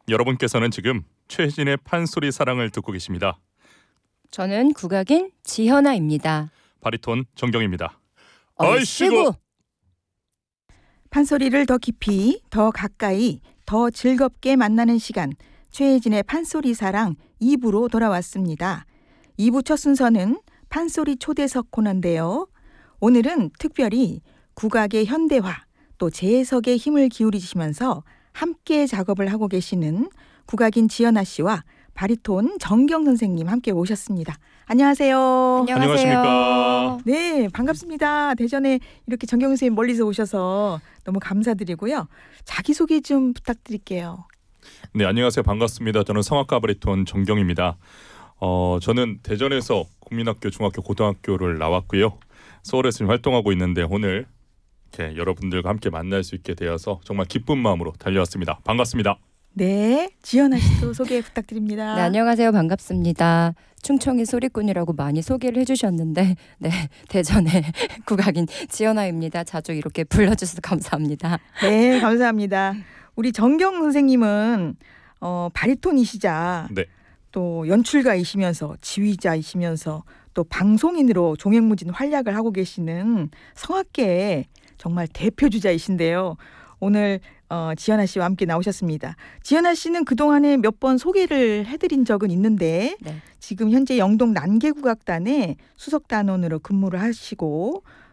여러분께서는 지금 최혜진의 판소리 사랑을 듣고 계십니다. 저는 국악인 지현아입니다. 바리톤 정경입니다. 얼씨구! 판소리를 더 깊이, 더 가까이, 더 즐겁게 만나는 시간, 최혜진의 판소리 사랑 2부로 돌아왔습니다. 2부 첫 순서는 판소리 초대석 코너인데요. 오늘은 특별히 국악의 현대화, 또 재해석에 힘을 기울이시면서 함께 작업을 하고 계시는 국악인 지현아 씨와 바리톤 정경 선생님 함께 모셨습니다. 안녕하세요. 안녕하십니까. 네, 반갑습니다. 대전에 이렇게 정경 선생님 멀리서 오셔서 너무 감사드리고요. 자기소개 좀 부탁드릴게요. 네, 안녕하세요. 반갑습니다. 저는 성악가 바리톤 정경입니다. 저는 대전에서 국민학교, 중학교, 고등학교를 나왔고요. 서울에서 지금 활동하고 있는데 오늘 이렇게 여러분들과 함께 만날 수 있게 되어서 정말 기쁜 마음으로 달려왔습니다. 반갑습니다. 네, 지현아 씨도 소개 부탁드립니다. 네, 안녕하세요. 반갑습니다. 충청이 소리꾼이라고 많이 소개를 해주셨는데 네, 대전의 국악인 지현아입니다. 자주 이렇게 불러주셔서 감사합니다. 네, 감사합니다. 우리 정경 선생님은 바리톤이시자 네. 또 연출가이시면서 지휘자이시면서 또 방송인으로 종횡무진 활약을 하고 계시는 성악계의 정말 대표주자이신데요. 오늘 지현아 씨와 함께 나오셨습니다. 지현아 씨는 그동안에 몇 번 소개를 해드린 적은 있는데 네. 지금 현재 영동 난계국악단의 수석단원으로 근무를 하시고